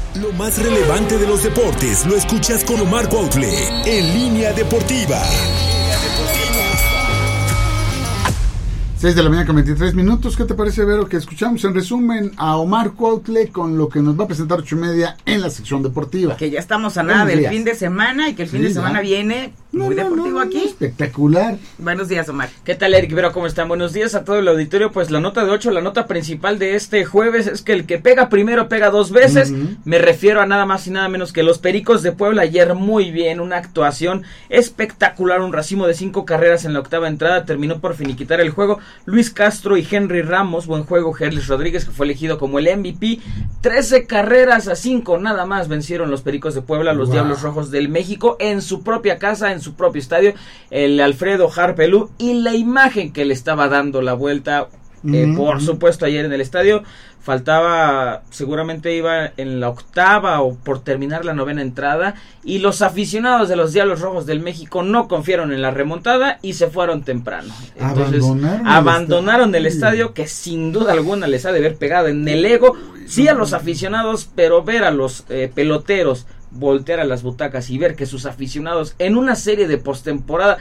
Lo más relevante de los deportes lo escuchas con Omar Cuautle en Línea Deportiva. 6 de la mañana con 23 minutos. ¿Qué te parece, Vero, que escuchamos en resumen a Omar Cuautle con lo que nos va a presentar 8:30 en la sección deportiva? Que ya estamos a nada del fin de semana y que el fin de semana viene muy deportivo aquí. Espectacular. Buenos días, Omar. ¿Qué tal, Eric? Vero, ¿cómo están? Buenos días a todo el auditorio. Pues la nota de 8, la nota principal de este jueves es que el que pega primero pega dos veces. Me refiero a nada más y nada menos que los Pericos de Puebla. Ayer muy bien, una actuación espectacular, un racimo de 5 carreras en la octava entrada, terminó por finiquitar el juego. Luis Castro y Henry Ramos, buen juego. Gerlis Rodríguez, que fue elegido como el MVP. 13 carreras a 5 nada más vencieron los Pericos de Puebla, los Diablos Rojos del México, en su propia casa, en su propio estadio, el Alfredo Harpelú, y la imagen que le estaba dando la vuelta, por supuesto, ayer en el estadio. Faltaba, seguramente iba en la octava o por terminar la novena entrada, y los aficionados de los Diablos Rojos del México no confiaron en la remontada y se fueron temprano. Entonces abandonaron el estadio, que sin duda alguna les ha de haber pegado en el ego, sí, a los aficionados, pero ver a los peloteros voltear a las butacas y ver que sus aficionados en una serie de postemporada